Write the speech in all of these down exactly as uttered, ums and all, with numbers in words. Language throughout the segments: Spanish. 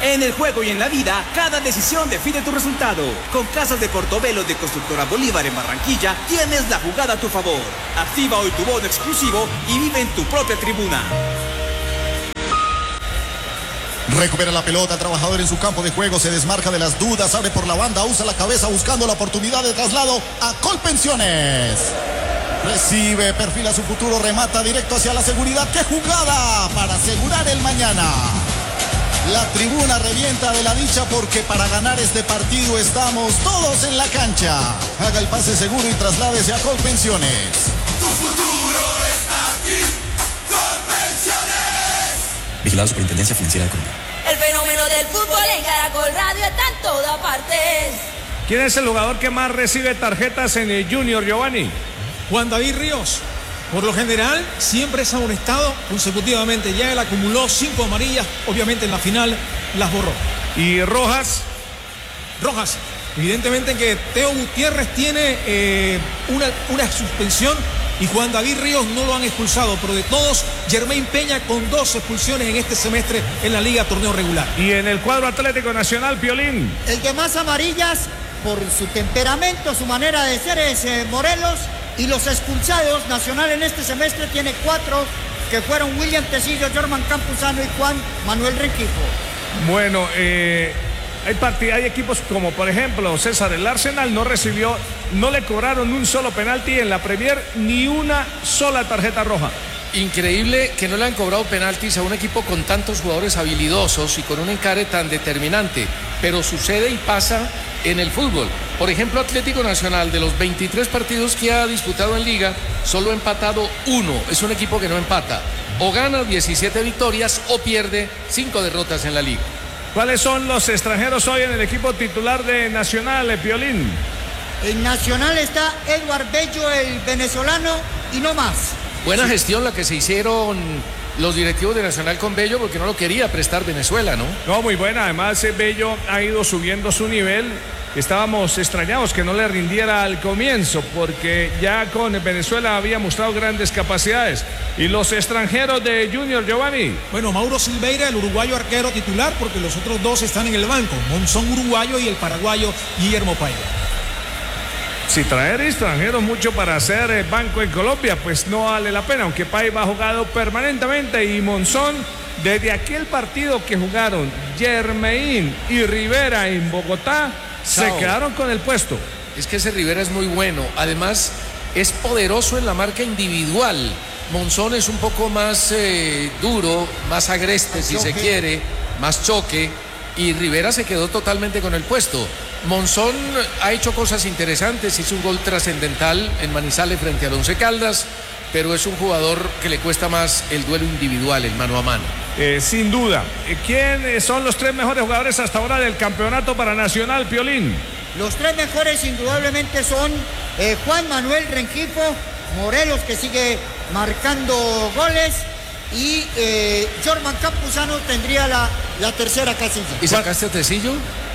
En el juego y en la vida, cada decisión define tu resultado. Con Casas de Portobelo de Constructora Bolívar en Barranquilla, tienes la jugada a tu favor. Activa hoy tu bono exclusivo y vive en tu propia tribuna. Recupera la pelota, trabajador en su campo de juego, se desmarca de las dudas, abre por la banda, usa la cabeza buscando la oportunidad de traslado a Colpensiones. Recibe, perfila su futuro, remata directo hacia la seguridad. ¡Qué jugada para asegurar el mañana! La tribuna revienta de la dicha porque para ganar este partido estamos todos en la cancha. Haga el pase seguro y trasládese a Colpensiones. Tu futuro está aquí, Colpensiones. Vigilado Superintendencia Financiera de Colombia. El fenómeno del fútbol en Caracol Radio está en todas partes. ¿Quién es el jugador que más recibe tarjetas en el Junior, Giovanni? Juan David Ríos. Por lo general, siempre es amonestado consecutivamente. Ya él acumuló cinco amarillas. Obviamente en la final las borró. ¿Y Rojas? Rojas. Evidentemente que Teo Gutiérrez tiene eh, una, una suspensión y Juan David Ríos no lo han expulsado. Pero de todos, Germain Peña con dos expulsiones en este semestre en la Liga Torneo Regular. ¿Y en el cuadro Atlético Nacional, Piolín? El de más amarillas, por su temperamento, su manera de ser, es eh, Morelos. Y los expulsados, Nacional en este semestre tiene cuatro, que fueron William Tecillo, Jorman Campuzano y Juan Manuel Rengifo. Bueno, eh, hay, part- hay equipos como por ejemplo César, el Arsenal no recibió, no le cobraron un solo penalti en la Premier, ni una sola tarjeta roja. Increíble que no le han cobrado penaltis a un equipo con tantos jugadores habilidosos y con un encare tan determinante, pero sucede y pasa en el fútbol. Por ejemplo, Atlético Nacional, de los veintitrés partidos que ha disputado en Liga, solo ha empatado uno. Es un equipo que no empata. O gana diecisiete victorias o pierde cinco derrotas en la Liga. ¿Cuáles son los extranjeros hoy en el equipo titular de Nacional, Piolín? En Nacional está Edward Bello, el venezolano, y no más. Buena Sí. gestión la que se hicieron los directivos de Nacional con Bello, porque no lo quería prestar Venezuela, ¿no? No, muy buena. Además, eh, Bello ha ido subiendo su nivel. Estábamos extrañados que no le rindiera al comienzo, porque ya con Venezuela había mostrado grandes capacidades. ¿Y los extranjeros de Junior, Giovanni? Bueno, Mauro Silveira, el uruguayo arquero titular, porque los otros dos están en el banco. Monzón uruguayo y el paraguayo Guillermo Paiva. Si traer extranjeros mucho para hacer eh, banco en Colombia, pues no vale la pena, aunque Paiva ha jugado permanentemente y Monzón, desde aquel partido que jugaron Germain y Rivera en Bogotá, Sao. se quedaron con el puesto. Es que ese Rivera es muy bueno, además es poderoso en la marca individual. Monzón es un poco más eh, duro, más agreste si se quiere, más choque, y Rivera se quedó totalmente con el puesto. Monzón ha hecho cosas interesantes, hizo un gol trascendental en Manizales frente al Once Caldas, pero es un jugador que le cuesta más el duelo individual, el mano a mano. Eh, sin duda. Eh, ¿Quiénes son los tres mejores jugadores hasta ahora del campeonato para Nacional, Piolín? Los tres mejores indudablemente son eh, Juan Manuel Rengifo, Morelos, que sigue marcando goles, y eh, Jorman Campuzano tendría la, la tercera casilla. ¿Y sacaste a Tecillo?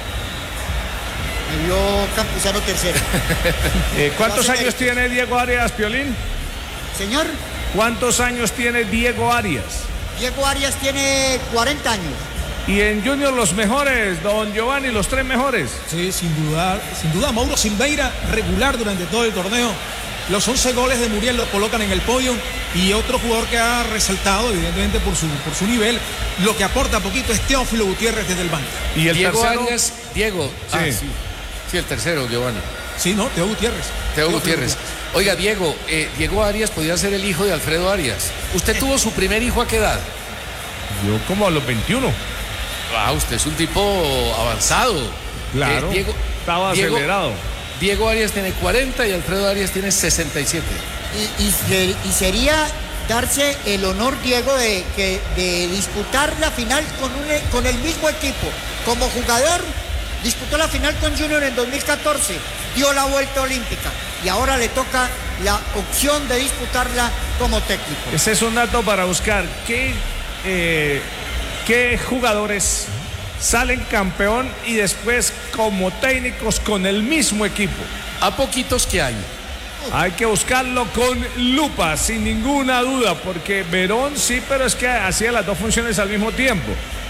Me dio Campuzano tercero. eh, ¿Cuántos No, años tiene Diego Arias, Piolín? Señor. ¿Cuántos años tiene Diego Arias? Diego Arias tiene cuarenta años. Y en Junior los mejores, don Giovanni, los tres mejores. Sí, sin duda, sin duda, Mauro Silveira, regular durante todo el torneo. Los once goles de Muriel lo colocan en el podio. Y otro jugador que ha resaltado, evidentemente por su, por su nivel, lo que aporta poquito es Teófilo Gutiérrez desde el banco. Y el Diego tercero? Arias, Diego, sí. Ah, sí. Sí, el tercero, Giovanni. Sí, no, Teo Gutiérrez. Teo Gutiérrez. Oiga, Diego, eh, Diego Arias podía ser el hijo de Alfredo Arias. ¿Usted tuvo su primer hijo a qué edad? Yo como a los veintiuno. Ah, usted es un tipo avanzado. Claro, eh, Diego, estaba Diego, acelerado. Diego Arias tiene cuarenta y Alfredo Arias tiene sesenta y siete. Y, y, y sería darse el honor, Diego, de, que, de disputar la final con, un, con el mismo equipo. Como jugador, disputó la final con Junior en dos mil catorce, dio la vuelta olímpica y ahora le toca la opción de disputarla como técnico. Ese es un dato para buscar. ¿Qué, eh, qué jugadores salen campeón y después como técnicos con el mismo equipo? A poquitos que hay. Hay que buscarlo con lupa, sin ninguna duda, porque Verón sí, pero es que hacía las dos funciones al mismo tiempo.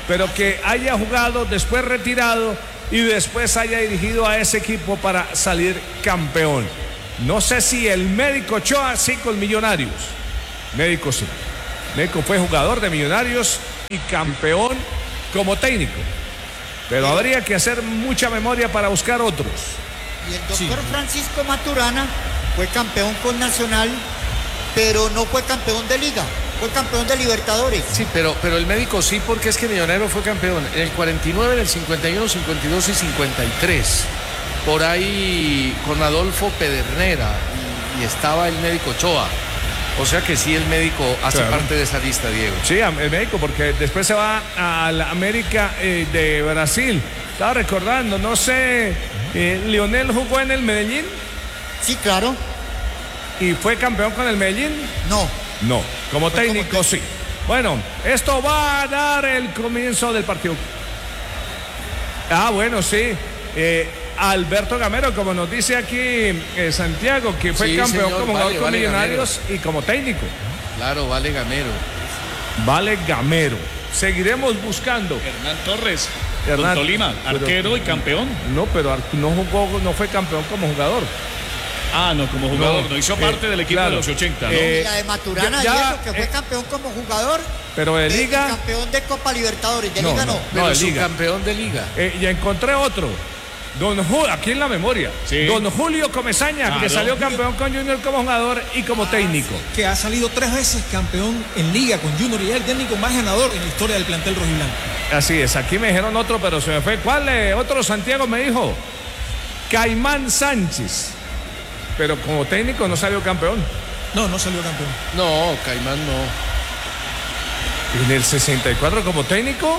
pero que haya jugado, después retirado y después haya dirigido a ese equipo para salir campeón. No sé si el Médico Ochoa sí con Millonarios. Médico sí. Médico fue jugador de Millonarios y campeón como técnico. Pero habría que hacer mucha memoria para buscar otros. Y el doctor sí. Francisco Maturana fue campeón con Nacional, pero no fue campeón de Liga, fue campeón de Libertadores. Sí, pero, pero el Médico sí, porque es que Millonarios fue campeón en el cuarenta y nueve, en el cincuenta y uno, cincuenta y dos y cincuenta y tres. Por ahí con Adolfo Pedernera y, y estaba el Médico Ochoa. O sea que sí, el Médico hace claro. parte de esa lista, Diego. Sí, el Médico, porque después se va a la América eh, de Brasil. Estaba recordando, no sé, eh, Lionel jugó en el Medellín. Sí, claro. ¿Y fue campeón con el Medellín? No. No, como fue técnico como sí. Bueno, esto va a dar el comienzo del partido. Ah, bueno, sí. Eh, Alberto Gamero, como nos dice aquí eh, Santiago, que fue sí, campeón señor, como jugador vale, con vale Millonarios Gamero. Y como técnico. Claro, vale Gamero. Vale Gamero. Seguiremos buscando. Hernán Torres, Hernán, con Tolima, arquero pero, y campeón. No, pero no jugó, no fue campeón como jugador. Ah, no, como jugador, no, no hizo parte eh, del equipo claro, de los ochenta, ¿no? Eh, y la de Maturana ya, y eso, que fue eh, campeón como jugador. Pero de Liga. Campeón de Copa Libertadores, de no, Liga no. no, pero no de su Liga. campeón de Liga. Eh, y encontré otro. Don Julio, aquí en la memoria, sí. Don Julio Comesaña, claro. que salió campeón con Junior como jugador y como ah, técnico. Sí. Que ha salido tres veces campeón en Liga con Junior y es el técnico más ganador en la historia del plantel rojiblanco. Así es, aquí me dijeron otro, pero se me fue. ¿Cuál eh, otro Santiago me dijo? Caimán Sánchez. Pero como técnico no salió campeón. No, no salió campeón. No, Caimán no. ¿En el sesenta y cuatro como técnico?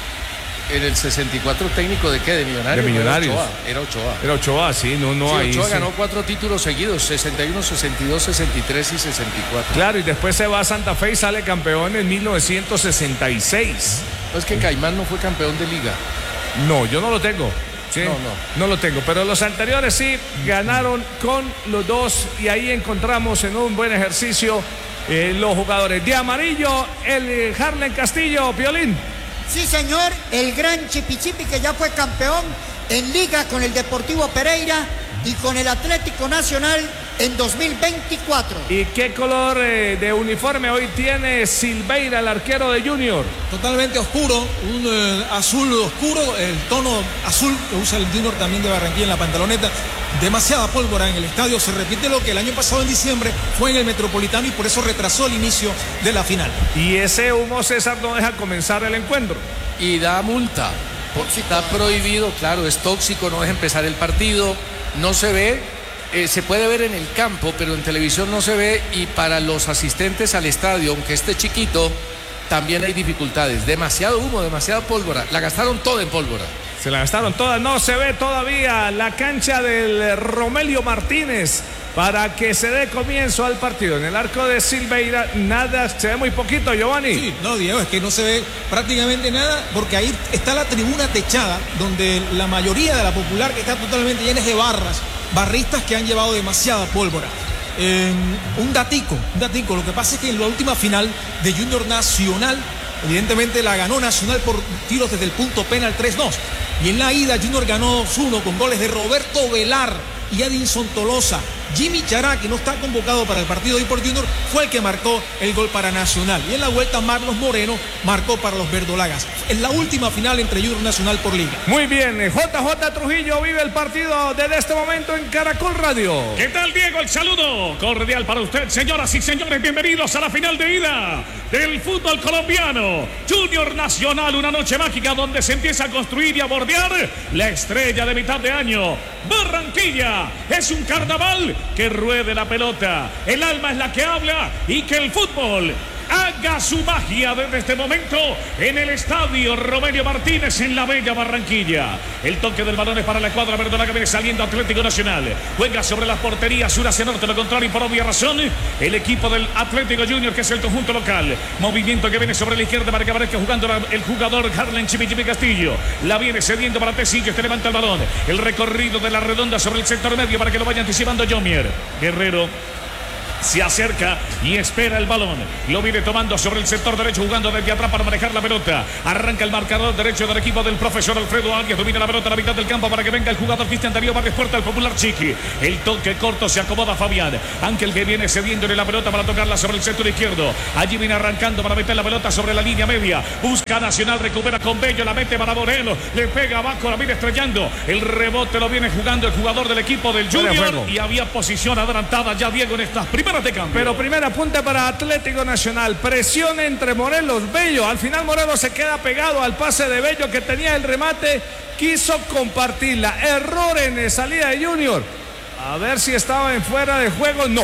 En el sesenta y cuatro técnico de qué, de Millonarios. De Millonarios. Era Ochoa. Era Ochoa, Era Ochoa sí, no, no sí, ahí. Ochoa sí. ganó cuatro títulos seguidos, sesenta y uno, sesenta y dos, sesenta y tres y sesenta y cuatro. Claro, y después se va a Santa Fe y sale campeón en mil novecientos sesenta y seis. No, es que Caimán no fue campeón de Liga. No, yo no lo tengo. ¿sí? No, no. No lo tengo, pero los anteriores sí ganaron con los dos y ahí encontramos en un buen ejercicio eh, los jugadores. De amarillo, el Harlen Castillo, Piolín. Sí, señor, el gran Chipi Chipi que ya fue campeón en Liga con el Deportivo Pereira y con el Atlético Nacional en dos mil veinticuatro. ¿Y qué color eh, de uniforme hoy tiene Silveira, el arquero de Junior? Totalmente oscuro, un eh, azul oscuro, el tono azul que usa el Junior también de Barranquilla en la pantaloneta. Demasiada pólvora en el estadio, se repite lo que el año pasado en diciembre fue en el Metropolitano y por eso retrasó el inicio de la final. Y ese humo, César, no deja comenzar el encuentro. Y da multa, está prohibido, claro, es tóxico, no deja empezar el partido, no se ve. Eh, se puede ver en el campo, pero en televisión no se ve y para los asistentes al estadio, aunque esté chiquito, también hay dificultades. Demasiado humo, demasiada pólvora. La gastaron toda en pólvora. Se la gastaron toda, no se ve todavía la cancha del Romelio Martínez para que se dé comienzo al partido. En el arco de Silveira nada, se ve muy poquito, Giovanni. Sí, no, Diego, es que no se ve prácticamente nada porque ahí está la tribuna techada donde la mayoría de la popular que está totalmente llena es de barras, barristas que han llevado demasiada pólvora. Eh, un datico, un datico, lo que pasa es que en la última final de Junior Nacional, evidentemente la ganó Nacional por tiros desde el punto penal tres dos. Y en la ida Junior ganó dos uno con goles de Roberto Velar y Edinson Tolosa. Jimmy Chará, que no está convocado para el partido de hoy por Junior, fue el que marcó el gol para Nacional. Y en la vuelta Marlos Moreno marcó para los verdolagas. Es la última final entre Junior Nacional por Liga. Muy bien, J J Trujillo vive el partido desde este momento en Caracol Radio. ¿Qué tal, Diego? El saludo cordial para usted, señoras y señores. Bienvenidos a la final de ida del fútbol colombiano. Junior Nacional, una noche mágica donde se empieza a construir y a bordear la estrella de mitad de año. Barranquilla es un carnaval que ruede la pelota, el alma es la que habla y que el fútbol haga su magia desde este momento en el estadio Romelio Martínez en la bella Barranquilla. El toque del balón es para la escuadra verdolaga, viene saliendo Atlético Nacional, juega sobre las porterías sur hacia norte, lo contrario y por obvia razón el equipo del Atlético Junior, que es el conjunto local. Movimiento que viene sobre la izquierda para que aparezca jugando el jugador Harlen Chipi Chipi Castillo, la viene cediendo para Tecillo, este levanta el balón, el recorrido de la redonda sobre el sector medio para que lo vaya anticipando Jomier Guerrero. Se acerca y espera el balón. Lo viene tomando sobre el sector derecho, jugando desde atrás para manejar la pelota. Arranca el marcador derecho del equipo del profesor Alfredo Arias. Domina la pelota a la mitad del campo para que venga el jugador Cristian Darío Vargas Puerta, el popular Chiqui. El toque corto, se acomoda Fabián. Ángel que viene cediéndole la pelota para tocarla sobre el sector izquierdo. Allí viene arrancando para meter la pelota sobre la línea media. Busca Nacional, recupera con Bello, la mete para Morelos. Le pega abajo, la viene estrellando. El rebote lo viene jugando el jugador del equipo del Junior. Y había posición adelantada ya, Diego, en estas primeras de cambio. Pero primera punta para Atlético Nacional. Presión entre Morelos, Bello. Al final Morelos se queda pegado al pase de Bello, que tenía el remate. Quiso compartirla. Error en salida de Junior. A ver si estaba en fuera de juego. No.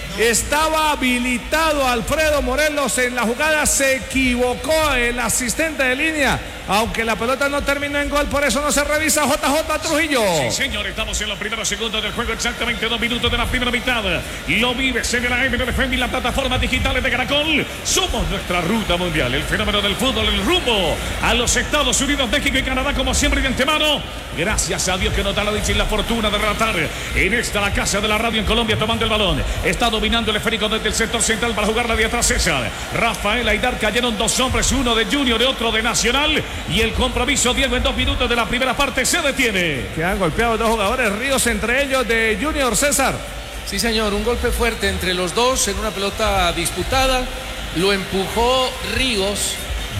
Estaba habilitado Alfredo Morelos en la jugada. Se equivocó el asistente de línea. Aunque la pelota no terminó en gol, por eso no se revisa. J J Trujillo. Sí, señor, estamos en los primeros segundos del juego, exactamente dos minutos de la primera mitad. Lo vives en la M N F M y las plataformas digitales de Caracol. Somos nuestra ruta mundial, el fenómeno del fútbol, el rumbo a los Estados Unidos, México y Canadá, como siempre, de antemano. Gracias a Dios que nos da la dicha y la fortuna de relatar en esta la casa de la radio en Colombia, tomando el balón. Está dominando el esférico desde el sector central para jugarla de atrás César. Rafael Aidar, cayeron dos hombres, uno de Junior y otro de Nacional. Y el compromiso, Diego, en dos minutos de la primera parte se detiene. Que han golpeado dos jugadores, Ríos entre ellos de Junior, César. Sí, señor, un golpe fuerte entre los dos en una pelota disputada. Lo empujó Ríos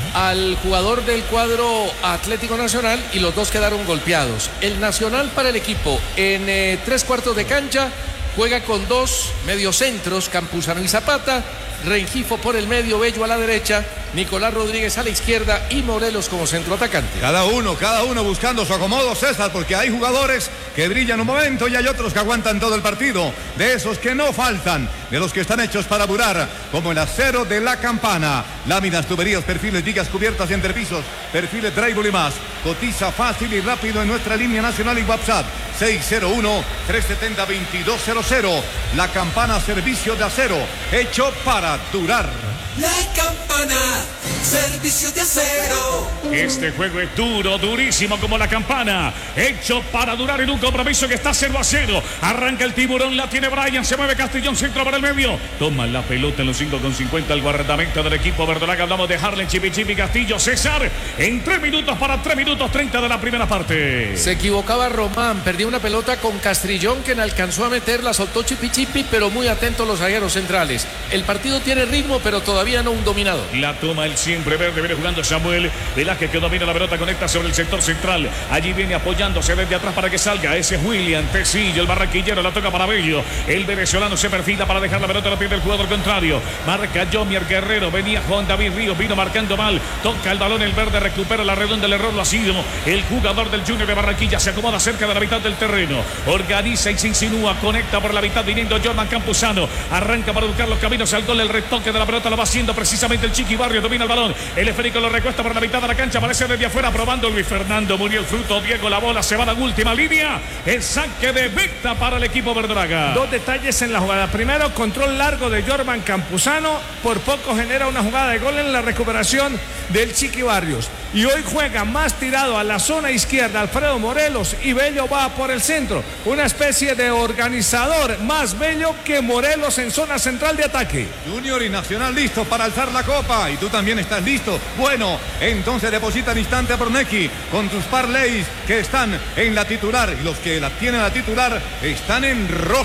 al jugador del cuadro Atlético Nacional y los dos quedaron golpeados. El Nacional para el equipo en eh, tres cuartos de cancha juega con dos mediocentros, Campuzano y Zapata. Rengifo por el medio, Bello a la derecha, Nicolás Rodríguez a la izquierda y Morelos como centro atacante. Cada uno, cada uno buscando su acomodo, César, porque hay jugadores que brillan un momento y hay otros que aguantan todo el partido. De esos que no faltan, de los que están hechos para durar, como el acero de la Campana. Láminas, tuberías, perfiles, vigas cubiertas y entrepisos, perfiles, drywall y más. Cotiza fácil y rápido en nuestra línea nacional y WhatsApp seis cero uno, tres siete cero, dos dos cero cero. La Campana, servicio de acero, hecho para durar. La Campana, servicio de acero. Este juego es duro, durísimo como la Campana, hecho para durar en un compromiso que está cero a cero. Arranca el tiburón, la tiene Brian, se mueve Castellón, centro para el medio. Toma la pelota en los cinco con cincuenta el guardamento del equipo verdolaga. Hablamos de Harlen, Chipi Chipi Castillo, César. En tres minutos para tres minutos treinta de la primera parte. Se equivocaba Román, perdió una pelota con Castrillón que no alcanzó a meterla, soltó Chipi Chipi, pero muy atentos los zagueros centrales. El partido tiene ritmo, pero todavía no un dominado. La toma el siempre verde, viene jugando Samuel Velázquez, que domina la pelota, conecta sobre el sector central. Allí viene apoyándose desde atrás para que salga. Ese es William Tecillo, el barranquillero, la toca para Bello. El venezolano se perfila para dejar la pelota a la piel del jugador contrario. Marca Jomier Guerrero, venía Juan David Ríos, vino marcando mal. Toca el balón, el verde recupera la redonda, el error lo ha sido. El jugador del Junior de Barranquilla se acomoda cerca de la mitad del terreno. Organiza y se insinúa, conecta por la mitad viniendo Jordan Campuzano. Arranca para buscar los caminos al gol, el retoque de la pelota lo va haciendo precisamente el Chiqui Barrio, domina el balón, el esférico lo recuesta por la mitad de la cancha, aparece desde afuera probando Luis Fernando Muriel Fruto, Diego, la bola se va a la última línea, el saque de meta para el equipo verdolaga. Dos detalles en la jugada, primero control largo de Jordan Campuzano, por poco genera una jugada de gol en la recuperación del Chiqui Barrios, y hoy juega más tirado a la zona izquierda Alfredo Morelos y Bello va por el centro, una especie de organizador, más Bello que Morelos en zona central de ataque. Junior y Nacional listos para alzar la copa y tú también estás listo. Bueno, entonces deposita al instante a Brunecki con tus parlays que están en la titular y los que la tienen a titular están en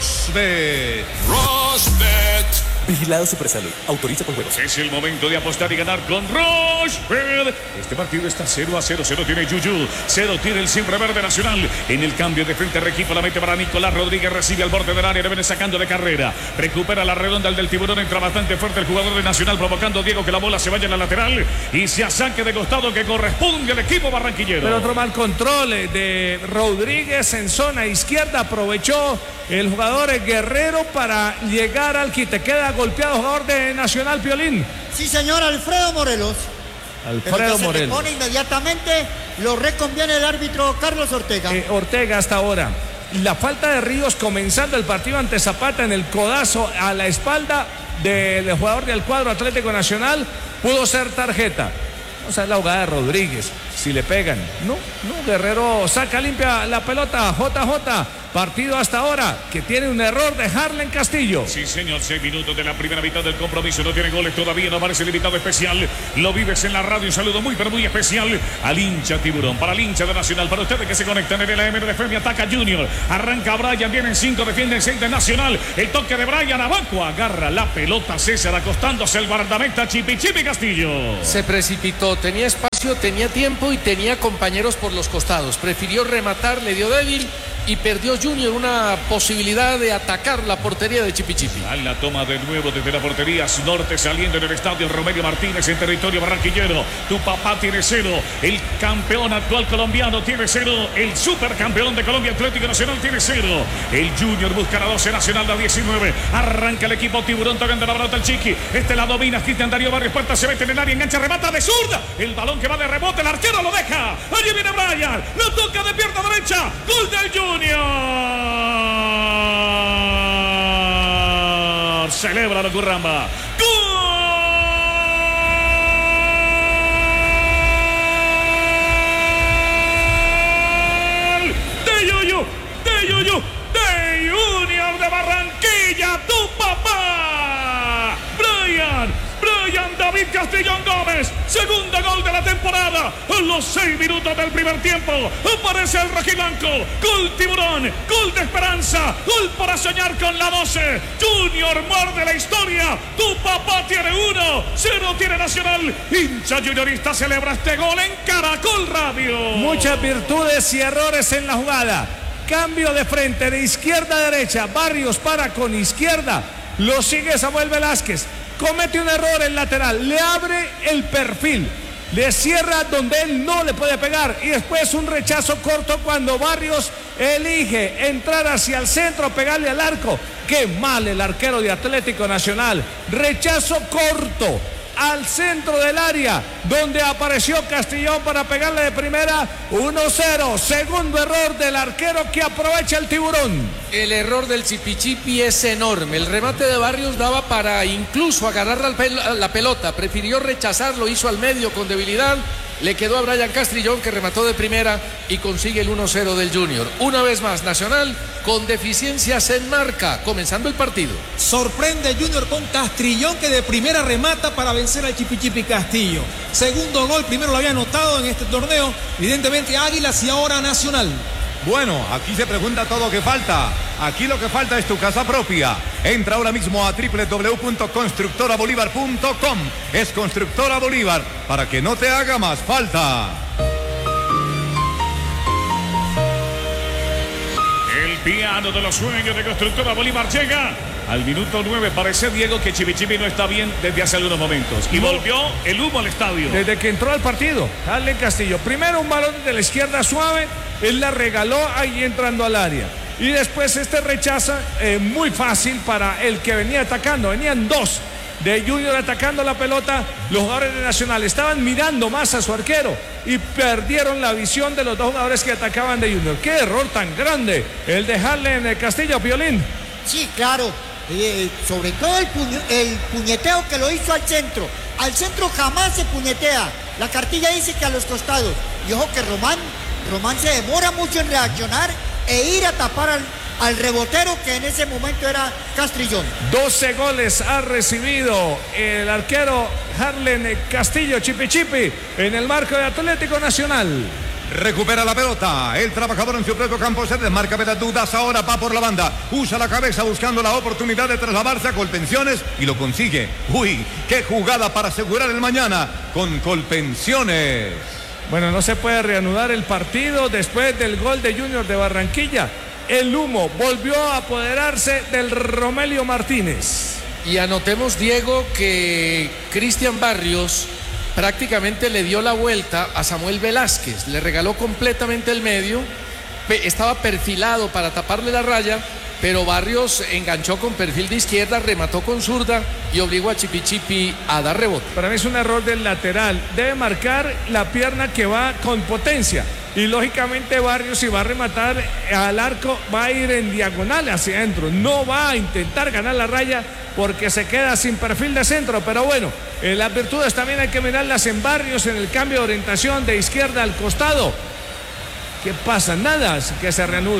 Rosbet. Rosbet. Vigilado Supersalud. Autoriza con juegos. Es el momento de apostar y ganar con Rosbet. Este partido está cero a cero. Cero tiene Yuyu. Cero tiene el siempre verde Nacional. En el cambio de frente Requipo la mete para Nicolás Rodríguez. Recibe al borde del área. Le viene sacando de carrera. Recupera la redonda el del tiburón. Entra bastante fuerte el jugador de Nacional. Provocando Diego que la bola se vaya en la lateral. Y se saque de costado que corresponde al equipo barranquillero. Pero otro mal control de Rodríguez en zona izquierda. Aprovechó el jugador Guerrero para llegar al quite. Queda golpeado jugador de Nacional, Piolín. Sí, señor, Alfredo Morelos. Alfredo se Morelos. Pone inmediatamente, lo reconviene el árbitro Carlos Ortega. Eh, Ortega hasta ahora. La falta de Ríos comenzando el partido ante Zapata en el codazo a la espalda del jugador del cuadro Atlético Nacional pudo ser tarjeta. O sea, es la jugada de Rodríguez. Si le pegan. No, no, Guerrero saca limpia la pelota. J J. Partido hasta ahora que tiene un error de Harlen Castillo. Sí, señor, seis minutos de la primera mitad del compromiso. No tiene goles todavía, no aparece el invitado especial. Lo vives en la radio. Un saludo muy, pero muy especial al hincha Tiburón, para el hincha de Nacional, para ustedes que se conectan en el A M de F M. Ataca Junior, arranca Brian, vienen cinco, defienden seis de Nacional. El toque de Brian, Abaco agarra la pelota. César acostándose el guardameta Chipi Chipi Castillo. Se precipitó, tenía espacio, tenía tiempo y tenía compañeros por los costados. Prefirió rematar, le dio débil y perdió Junior una posibilidad de atacar la portería de Chipi Chipi. A la toma de nuevo desde la portería norte, saliendo en el estadio Romelio Martínez en territorio barranquillero. Tu papá tiene cero, el campeón actual colombiano tiene cero, el supercampeón de Colombia Atlético Nacional tiene cero. El Junior busca la doce, Nacional la diecinueve. Arranca el equipo Tiburón tocando la pelota el Chiqui. Este la domina Cristian Darío Barrios, puerta, se mete en el área, engancha, remata de zurda. El balón que va de rebote, el arquero lo deja. Allí viene Brian, lo toca de pierna derecha. Gol del Junior. Celebra la Curramba. ¡Gol! De Yuyu, de Yuyu, de Junior de Barranquilla, tu papá. Brian. Brian David Castellón Gómez, segundo gol de la temporada. En los seis minutos del primer tiempo aparece el rojiblanco. Gol Tiburón, gol de esperanza, gol para soñar con la doce. Junior muerde la historia. Tu papá tiene uno, cero tiene Nacional. Hincha juniorista celebra este gol en Caracol Radio. Muchas virtudes y errores en la jugada. Cambio de frente, de izquierda a derecha. Barrios para con izquierda. Lo sigue Samuel Velázquez. Comete un error el lateral, le abre el perfil, le cierra donde él no le puede pegar y después un rechazo corto cuando Barrios elige entrar hacia el centro, pegarle al arco. Qué mal el arquero de Atlético Nacional. Rechazo corto al centro del área donde apareció Castellón para pegarle de primera. Uno cero, segundo error del arquero que aprovecha el Tiburón. El error del Chipi Chipi es enorme. El remate de Barrios daba para incluso agarrar la, pel la pelota, prefirió rechazarlo, hizo al medio con debilidad. Le quedó a Brian Castrillón, que remató de primera y consigue el uno cero del Junior. Una vez más, Nacional con deficiencias en marca, comenzando el partido. Sorprende Junior con Castrillón, que de primera remata para vencer al Chipi Chipi Castillo. Segundo gol, primero lo había anotado en este torneo, evidentemente Águilas y ahora Nacional. Bueno, aquí se pregunta todo lo que falta. Aquí lo que falta es tu casa propia. Entra ahora mismo a doble u doble u doble u punto constructora bolívar punto com. Es Constructora Bolívar para que no te haga más falta. El piano de los sueños de Constructora Bolívar llega al minuto nueve. Parece, Diego, que Chipi Chipi no está bien desde hace algunos momentos. Y volvió el humo al estadio. Desde que entró al partido, Harlen Castillo. Primero un balón de la izquierda suave. Él la regaló ahí entrando al área. Y después este rechaza eh, muy fácil para el que venía atacando. Venían dos de Junior atacando la pelota. Los jugadores de Nacional estaban mirando más a su arquero y perdieron la visión de los dos jugadores que atacaban de Junior. Qué error tan grande el de Harlen Castillo, Piolín. Sí, claro. Eh, sobre todo el, puño, el puñeteo que lo hizo al centro. Al centro jamás se puñetea. La cartilla dice que a los costados. Y ojo que Román, Román se demora mucho en reaccionar e ir a tapar al, al rebotero, que en ese momento era Castrillón. doce goles ha recibido el arquero Harlen Castillo, Chipi Chipi, en el marco de Atlético Nacional. Recupera la pelota, el trabajador en su propio campo se desmarca de las dudas, ahora va por la banda, usa la cabeza buscando la oportunidad de trasladarse a Colpensiones y lo consigue. Uy, qué jugada para asegurar el mañana con Colpensiones. Bueno, no se puede reanudar el partido después del gol de Junior de Barranquilla. El humo volvió a apoderarse del Romelio Martínez. Y anotemos, Diego, que Cristian Barrios prácticamente le dio la vuelta a Samuel Velázquez, le regaló completamente el medio, estaba perfilado para taparle la raya, pero Barrios enganchó con perfil de izquierda, remató con zurda y obligó a Chipi Chipi a dar rebote. Para mí es un error del lateral, debe marcar la pierna que va con potencia y lógicamente Barrios, si va a rematar al arco, va a ir en diagonal hacia adentro, no va a intentar ganar la raya porque se queda sin perfil de centro. Pero bueno, eh, las virtudes también hay que mirarlas en Barrios, en el cambio de orientación de izquierda al costado. ¿Qué pasa? Nada, que se reanuda.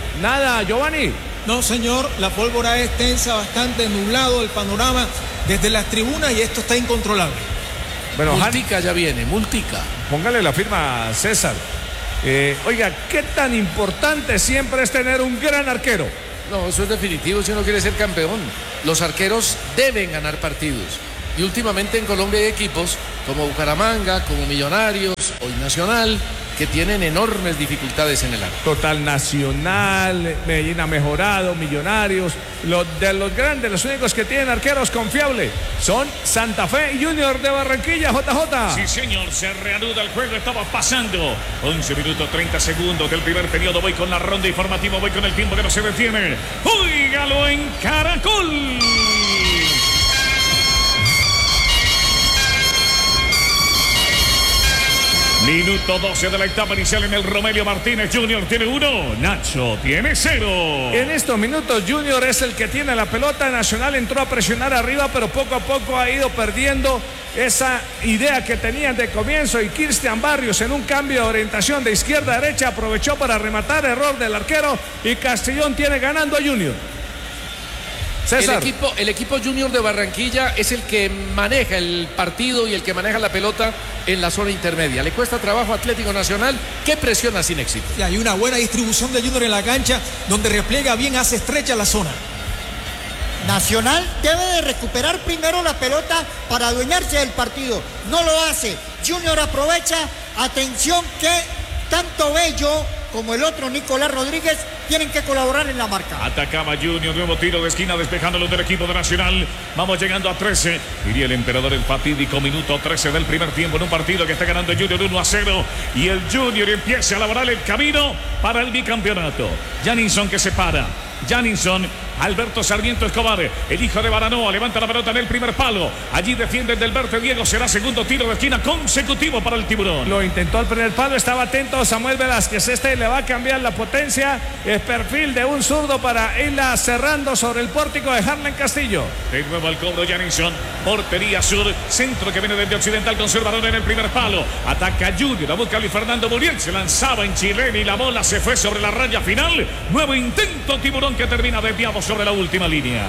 Nada, Giovanni. No, señor, la pólvora es tensa, bastante nublado el panorama desde las tribunas y esto está incontrolable. Bueno, multica Han... ya viene, multica. Póngale la firma a César. Eh, oiga, ¿qué tan importante siempre es tener un gran arquero? No, eso es definitivo si uno quiere ser campeón. Los arqueros deben ganar partidos. Y últimamente en Colombia hay equipos como Bucaramanga, como Millonarios, hoy Nacional, que tienen enormes dificultades en el arco. Total, Nacional, Medellín ha mejorado, Millonarios, los de los grandes, los únicos que tienen arqueros confiables son Santa Fe y Junior de Barranquilla, J J. Sí, señor, se reanuda el juego, estaba pasando once minutos treinta segundos del primer periodo. Voy con la ronda informativa, voy con el tiempo que no se detiene. ¡Óigalo en Caracol! Minuto doce de la etapa inicial en el Romelio Martínez. Junior tiene uno, Nacho tiene cero. En estos minutos Junior es el que tiene la pelota. Nacional entró a presionar arriba, pero poco a poco ha ido perdiendo esa idea que tenían de comienzo. Y Cristian Barrios, en un cambio de orientación de izquierda a derecha, aprovechó para rematar, error del arquero, y Castellón tiene ganando a Junior. El equipo, el equipo Junior de Barranquilla es el que maneja el partido y el que maneja la pelota en la zona intermedia. Le cuesta trabajo a Atlético Nacional, que presiona sin éxito. Y hay una buena distribución de Junior en la cancha, donde repliega bien, hace estrecha la zona. Nacional debe de recuperar primero la pelota para adueñarse del partido. No lo hace. Junior aprovecha. Atención que tanto Bello como el otro Nicolás Rodríguez tienen que colaborar en la marca. Atacaba Junior, nuevo tiro de esquina despejándolo del equipo de Nacional. Vamos llegando a trece. Diría el emperador, el fatídico minuto trece del primer tiempo en un partido que está ganando Junior uno a cero. Y el Junior empieza a elaborar el camino para el bicampeonato. Janinson que se para. Janinson, Alberto Sarmiento Escobar, el hijo de Baranoa, levanta la pelota en el primer palo. Allí defiende el Delberte Diego, será segundo tiro de esquina consecutivo para el Tiburón. Lo intentó al primer palo, estaba atento Samuel Velázquez. Este le va a cambiar la potencia, el perfil de un zurdo para irla cerrando sobre el pórtico de Harlan Castillo. De nuevo al cobro Janinson, portería sur, centro que viene desde Occidental, conservador en el primer palo. Ataca Junior, a busca Luis Fernando Muriel, se lanzaba en chilena y la bola se fue sobre la raya final. Nuevo intento Tiburón que termina desviado sobre la última línea.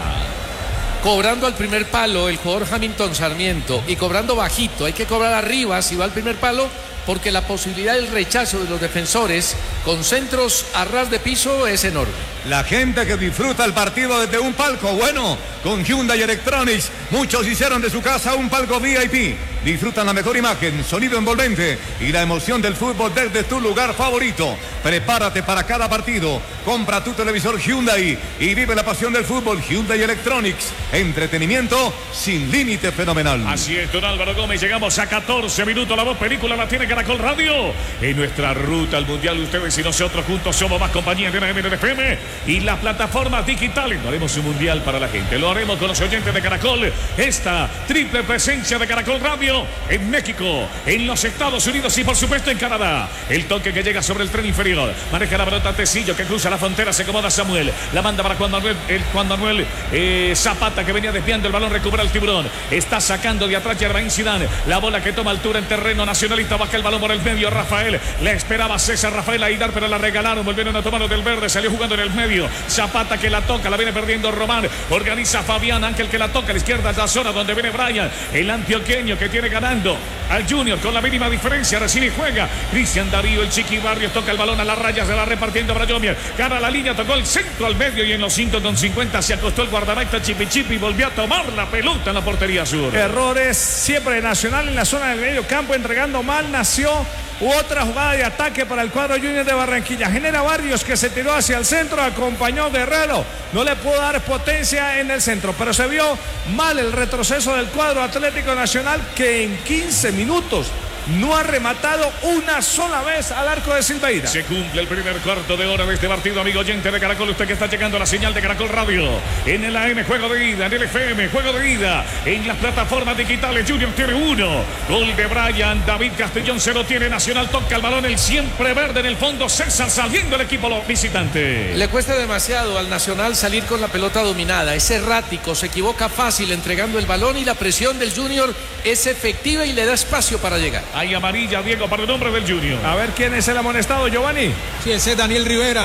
Cobrando al primer palo el jugador Hamilton Sarmiento y cobrando bajito. Hay que cobrar arriba si va al primer palo, porque la posibilidad del rechazo de los defensores con centros a ras de piso es enorme. La gente que disfruta el partido desde un palco, bueno, con Hyundai Electronics, muchos hicieron de su casa un palco V I P. Disfrutan la mejor imagen, sonido envolvente y la emoción del fútbol desde tu lugar favorito. Prepárate para cada partido, compra tu televisor Hyundai y vive la pasión del fútbol. Hyundai Electronics, entretenimiento sin límite fenomenal. Así es, don Álvaro Gómez, llegamos a catorce minutos, la voz película la tiene Caracol Radio. En nuestra ruta al Mundial, ustedes y nosotros juntos somos más compañía de la M N F M y las plataformas digitales. No haremos un Mundial para la gente, lo haremos con los oyentes de Caracol. Esta triple presencia de Caracol Radio en México, en los Estados Unidos y por supuesto en Canadá. El toque que llega sobre el tren inferior, maneja la pelota Tecillo que cruza la frontera, se acomoda Samuel, la manda para Juan Manuel, el Juan Manuel eh, Zapata, que venía desviando el balón, recupera el Tiburón, está sacando de atrás Germain Zidane, la bola que toma altura en terreno nacionalista, baja el balón por el medio, Rafael, le esperaba César Rafael Aidar, pero la regalaron, volvieron a tomarlo del verde, salió jugando en el medio, Zapata que la toca, la viene perdiendo Román, organiza Fabián Ángel que la toca a la izquierda, la zona donde viene Brian, el antioqueño que tiene ganando al Junior con la mínima diferencia, recibe y juega Cristian Darío, el Chiqui Barrios, toca el balón a las rayas, se va repartiendo para Yomier, gana la línea, tocó el centro al medio y en los cinco con cincuenta se acostó el guardameta Chipi Chipi y volvió a tomar la pelota en la portería sur. Errores siempre Nacional en la zona del medio campo, entregando mal, nació otra jugada de ataque para el cuadro Junior de Barranquilla. Genera Barrios que se tiró hacia el centro, acompañó Guerrero, no le pudo dar potencia en el centro, pero se vio mal el retroceso del cuadro Atlético Nacional, que en quince minutos no ha rematado una sola vez al arco de Silveira. Se cumple el primer cuarto de hora de este partido, amigo oyente de Caracol. Usted que está llegando a la señal de Caracol Radio, en el A M juego de ida, en el F M juego de ida, en las plataformas digitales. Junior tiene uno, gol de Brian, David Castellón se lo tiene. Nacional toca el balón, el siempre verde en el fondo, César saliendo el equipo visitante. Le cuesta demasiado al Nacional salir con la pelota dominada, es errático, se equivoca fácil entregando el balón y la presión del Junior es efectiva y le da espacio para llegar. Hay amarilla, Diego, para el nombre del Junior. A ver quién es el amonestado, Giovanni. Sí, ese es Daniel Rivera.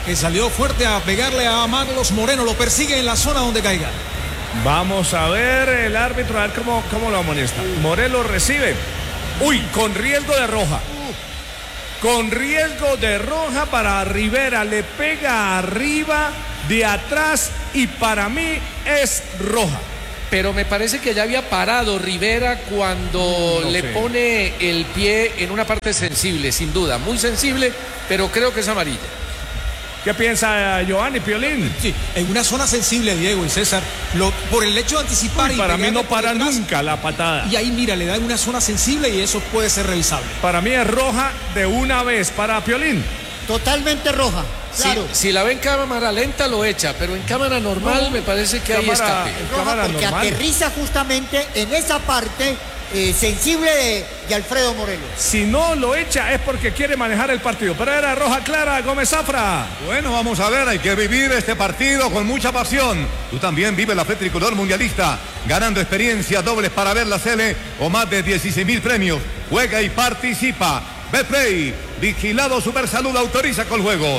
que salió fuerte a pegarle a Marlos Moreno. Lo persigue en la zona donde caiga. Vamos a ver el árbitro, a ver cómo, cómo lo amonesta. Morelos recibe. Uy, con riesgo de roja. Con riesgo de roja para Rivera. Le pega arriba, de atrás, y para mí es roja. Pero me parece que ya había parado Rivera cuando no le sé. pone el pie en una parte sensible, sin duda. Muy sensible, pero creo que es amarilla. ¿Qué piensa Giovanni Piolín? Sí, en una zona sensible, Diego y César, lo, por el hecho de anticipar. Uy, y para mí no para detrás, nunca la patada. Y ahí, mira, le da una zona sensible y eso puede ser revisable. Para mí es roja de una vez para Piolín. Totalmente roja, claro. Si, si la ve en cámara lenta lo echa, pero en cámara normal no, me parece que hay escape. Roja porque normal. Aterriza justamente en esa parte Eh, sensible de, de Alfredo Morelos. Si no lo echa es porque quiere manejar el partido, pero era roja clara. Gómez Zafra. Bueno, vamos a ver, hay que vivir este partido con mucha pasión. Tú también vive la fe tricolor mundialista, ganando experiencia, dobles para ver la Sele o más de dieciséis mil premios. Juega y participa. Betplay, vigilado Supersalud, autoriza con juegos.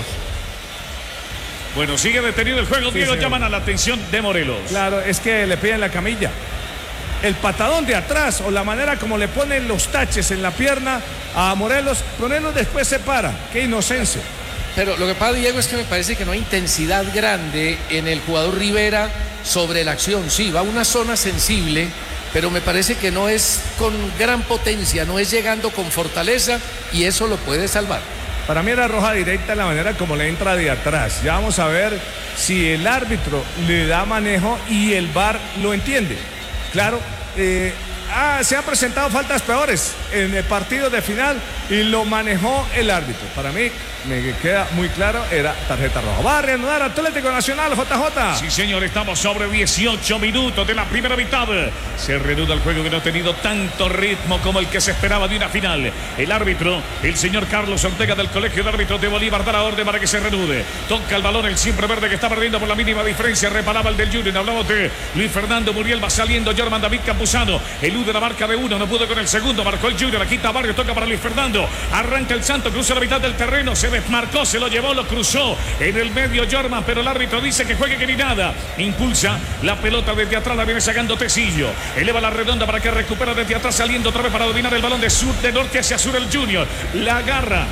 Bueno, sigue detenido el juego, sí, Diego, señor. Llaman a la atención de Morelos. Claro, es que le piden la camilla. El patadón de atrás o la manera como le ponen los taches en la pierna a Morelos, Morelos después se para. Qué inocencia. Pero lo que pasa, Diego, es que me parece que no hay intensidad grande en el jugador Rivera sobre la acción. Sí, va a una zona sensible, pero me parece que no es con gran potencia, no es llegando con fortaleza y eso lo puede salvar. Para mí era roja directa la manera como le entra de atrás. Ya vamos a ver si el árbitro le da manejo y el V A R lo entiende. Claro, eh, ah, se han presentado faltas peores en el partido de final y lo manejó el árbitro. Para mí, me queda muy claro, era tarjeta roja. Va a reanudar Atlético Nacional, J J. Sí, señor, estamos sobre dieciocho minutos de la primera mitad. Se reanuda el juego que no ha tenido tanto ritmo como el que se esperaba de una final. El árbitro, el señor Carlos Ortega del Colegio de Árbitros de Bolívar, da la orden para que se reanude. Toca el balón el siempre verde que está perdiendo por la mínima diferencia. Reparaba el del Junior. Hablamos de Luis Fernando Muriel. Va saliendo Jorman David Campuzano. Elude la marca de uno. No pudo con el segundo. Marcó el Junior. Aquí está Barrio. Toca para Luis Fernando. Arranca el Santo. Cruza la mitad del terreno. Se desmarcó. Se lo llevó. Lo cruzó en el medio Jorman. Pero el árbitro dice que juegue que ni nada. Impulsa la pelota desde atrás. La viene sacando Tecillo. Eleva la redonda para que recupera desde atrás. Saliendo otra vez para dominar el balón de sur, de norte hacia sur el Junior. La agarra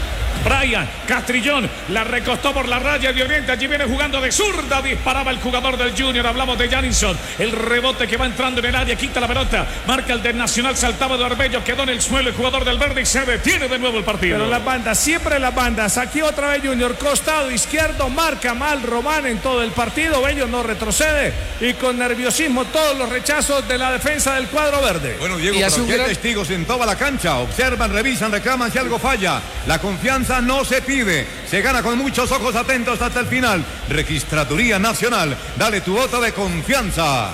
Brian Castrillón, la recostó por la raya de oriente, allí viene jugando de zurda, disparaba el jugador del Junior, hablamos de Janisson, el rebote que va entrando en el área, quita la pelota, marca el del Nacional, saltaba de Arbello, quedó en el suelo el jugador del verde y se detiene de nuevo el partido. Pero las bandas, siempre las bandas, aquí otra vez Junior, costado izquierdo, marca mal Román en todo el partido, Bello no retrocede y con nerviosismo todos los rechazos de la defensa del cuadro verde. Bueno, Diego, pero aquí hay gran... testigos en toda la cancha, observan, revisan, reclaman si algo falla, la confianza no se pide, se gana con muchos ojos atentos hasta el final. Registraduría Nacional, dale tu voto de confianza.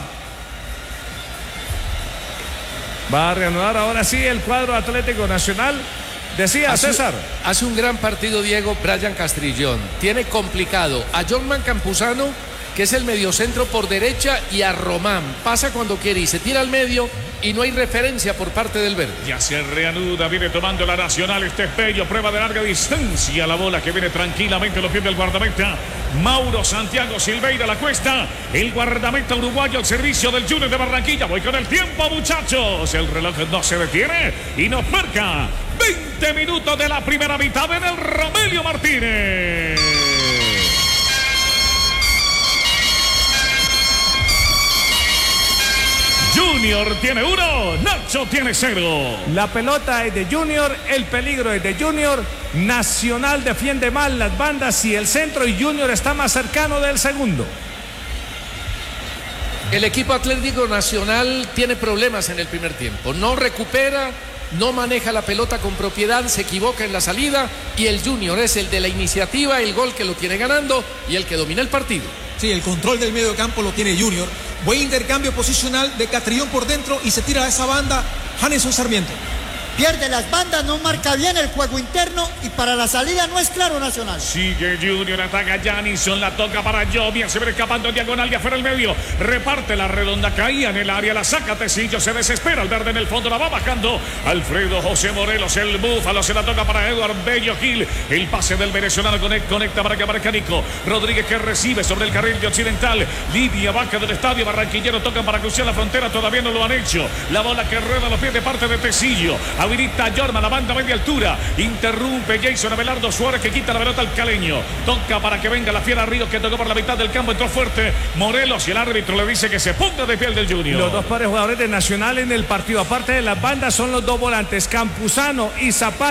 Va a reanudar ahora sí el cuadro Atlético Nacional. Decía hace, César. Hace un gran partido Diego Brian Castrillón. Tiene complicado a Jorman Campuzano, que es el mediocentro por derecha, y a Román. Pasa cuando quiere y se tira al medio y no hay referencia por parte del verde. Ya se reanuda, viene tomando la Nacional, este es Bello, prueba de larga distancia, la bola que viene tranquilamente, los pies del guardameta Mauro Santiago Silveira, la cuesta, el guardameta uruguayo al servicio del Junior de Barranquilla. Voy con el tiempo, muchachos, el reloj no se detiene y nos marca veinte minutos de la primera mitad en el Romelio Martínez. Junior tiene uno, Nacho tiene cero. La pelota es de Junior, el peligro es de Junior. Nacional defiende mal las bandas y el centro, y Junior está más cercano del segundo. El equipo Atlético Nacional tiene problemas en el primer tiempo. No recupera, no maneja la pelota con propiedad, se equivoca en la salida, y el Junior es el de la iniciativa, el gol que lo tiene ganando y el que domina el partido. Sí, el control del medio campo lo tiene Junior. Buen intercambio posicional de Castrillón por dentro y se tira a esa banda Janeson Sarmiento. pierde las bandas, no marca bien el juego interno y para la salida no es claro Nacional. Sigue Junior, ataca Janison, la toca para Jovia, se ve escapando en diagonal de afuera el medio, reparte la redonda, caía en el área, la saca Tecillo, se desespera, el verde en el fondo, la va bajando Alfredo José Morelos, el búfalo, se la toca para Eduard Bello Gil, el pase del venezolano conecta para que aparezca Nico Rodríguez que recibe sobre el carril de Occidental, línea baja del estadio barranquillero, tocan para cruzar la frontera, todavía no lo han hecho, la bola que rueda a los pies de parte de Tecillo, habilita Jorma, la banda a media altura, interrumpe Jason Abelardo Suárez que quita la pelota al caleño, toca para que venga la fiera Ríos que tocó por la mitad del campo, entró fuerte Morelos y el árbitro le dice que se ponga de pie el del Junior. Los dos pares jugadores de Nacional en el partido, aparte de las bandas, son los dos volantes, Campuzano y Zapata.